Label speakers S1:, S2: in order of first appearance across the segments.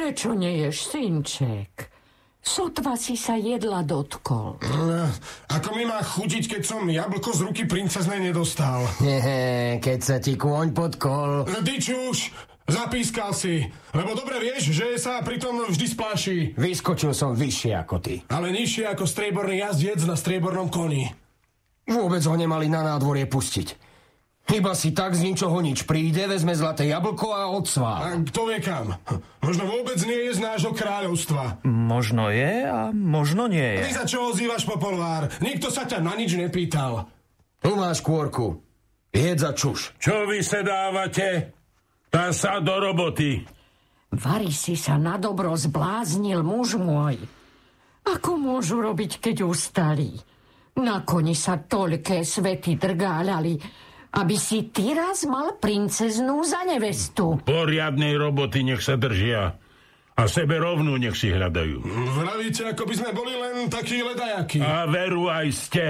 S1: Prečo neješ, synček? Sotva si sa jedla dotkol.
S2: Ako mi má chutiť, keď som jablko z ruky princeznej nedostal?
S3: Keď sa ti kôň potkol.
S2: Dyčuš, zapískal si. Lebo dobre vieš, že sa pritom vždy spláši.
S3: Vyskočil som vyššie ako ty.
S2: Ale nižšie ako strieborný jazdec na striebornom koni.
S3: Vôbec ho nemali na nádvorie pustiť. Iba si tak z ničoho nič príde, vezme zlaté jablko a odsvá.
S2: A kto vie kam? Možno vôbec nie je z nášho kráľovstva.
S4: Možno je a možno nie je.
S2: Ty sa čo ozývaš, Popolvár? Nikto sa ťa na nič nepýtal.
S3: Tu máš kôrku. Jedz a čuš.
S5: Čo vy sa dávate? Tá sa do roboty.
S1: Vari si sa na dobro zbláznil, muž môj. Ako môžu robiť, keď ustali? Na koni sa toľké svety drgáľali, aby si ty raz mal princeznú za nevestu.
S5: Poriadnej roboty nech sa držia. A sebe rovnú nech si hľadajú.
S2: Vravíte, ako by sme boli len takí ledajakí.
S5: A veru aj ste.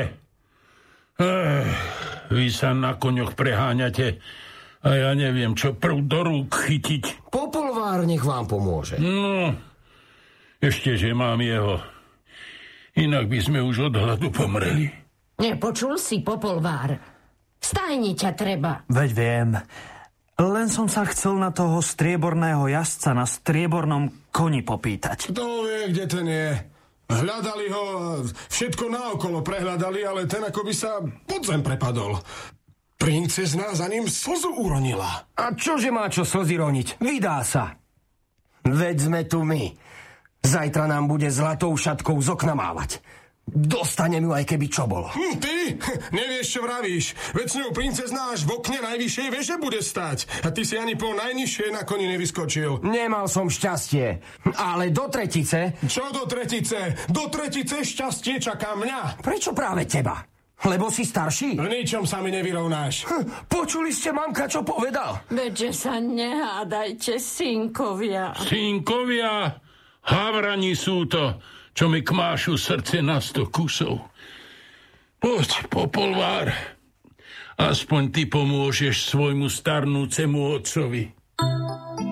S5: Vy sa na koňoch preháňate a ja neviem, čo prv do rúk chytiť.
S3: Popolvár nech vám pomôže.
S5: No, ešte, že mám jeho. Inak by sme už od hladu pomreli.
S1: Nepočul si, Popolvár? Stajni ťa treba.
S4: Veď viem. Len som sa chcel na toho strieborného jazdca na striebornom koni popýtať.
S2: Kto vie, kde ten je? Hľadali ho, všetko naokolo prehľadali, ale ten ako by sa pod zem prepadol. Princezna za ním slzu uronila.
S3: A čože má čo slzy roniť? Vydá sa. Veď sme tu my. Zajtra nám bude zlatou šatkou z okna mávať. Dostanem ju, aj keby čo bolo.
S2: Ty? Nevieš, čo vravíš. Veď s ňou princezná až v okne najvyššej veže bude stať. A ty si ani po najnižšej na koni nevyskočil.
S3: Nemal som šťastie. Ale do tretice...
S2: Čo do tretice? Do tretice šťastie čaká mňa.
S3: Prečo práve teba? Lebo si starší?
S2: V ničom sa mi nevyrovnáš.
S3: Počuli ste, mamka, čo povedal?
S1: Veďže sa nehádajte, synkovia.
S5: Synkovia? Havrani sú to, čo mi kmášu srdce na 100 kusov. Poď, Popolvár, aspoň ty pomôžeš svojmu starnúcemu otcovi.